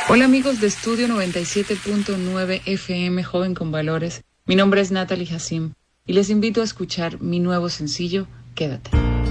Hola amigos de Estudio 97.9 FM, Joven con Valores. Mi nombre es Natalie Hassim y les invito a escuchar mi nuevo sencillo, Quédate.